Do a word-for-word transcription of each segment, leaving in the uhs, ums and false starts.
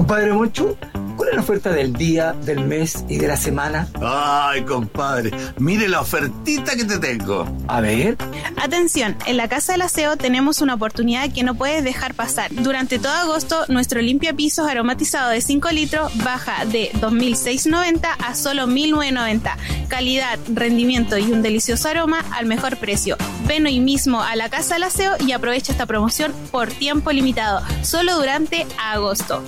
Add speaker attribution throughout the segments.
Speaker 1: Compadre Moncho, ¿cuál es la oferta del día, del mes y de la semana?
Speaker 2: Ay, compadre, mire la ofertita que te tengo.
Speaker 1: A ver.
Speaker 3: Atención, en la Casa del Aseo tenemos una oportunidad que no puedes dejar pasar. Durante todo agosto, nuestro limpiapisos aromatizado de cinco litros baja de dos mil seiscientos noventa a solo mil novecientos noventa. Calidad, rendimiento y un delicioso aroma al mejor precio. Ven hoy mismo a la Casa del Aseo y aprovecha esta promoción por tiempo limitado, solo durante agosto.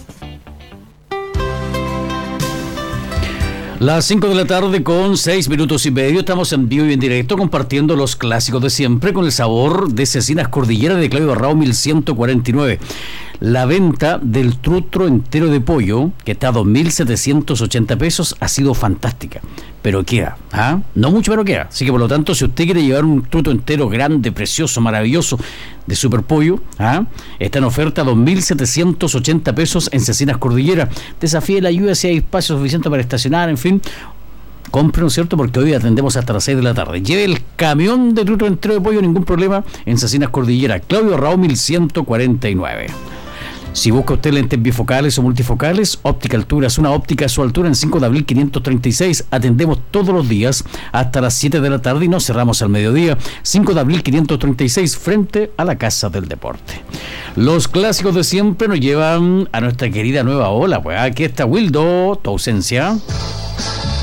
Speaker 4: Las cinco de la tarde con seis minutos y medio, estamos en vivo y en directo compartiendo los clásicos de siempre con el sabor de Cecinas Cordillera de Claudio Arrao mil ciento cuarenta y nueve. La venta del trutro entero de pollo, que está a dos mil setecientos ochenta pesos, ha sido fantástica. Pero queda, ¿ah? No mucho, pero queda. Así que por lo tanto, si usted quiere llevar un trutro entero grande, precioso, maravilloso de super pollo, ¿ah? Está en oferta a dos mil setecientos ochenta pesos en Cecinas Cordillera. Desafíe la lluvia si hay espacio suficiente para estacionar, en fin. Compre, ¿no es cierto? Porque hoy atendemos hasta las seis de la tarde. Lleve el camión de trutro entero de pollo, ningún problema, en Cecinas Cordillera. Claudio Arrao mil ciento cuarenta y nueve. Si busca usted lentes bifocales o multifocales, Óptica Altura es una óptica a su altura en cinco de abril quinientos treinta y seis. Atendemos todos los días hasta las siete de la tarde y nos cerramos al mediodía. cinco de abril quinientos treinta y seis, frente a la Casa del Deporte. Los clásicos de siempre nos llevan a nuestra querida nueva ola. Pues aquí está Wildo, tu ausencia.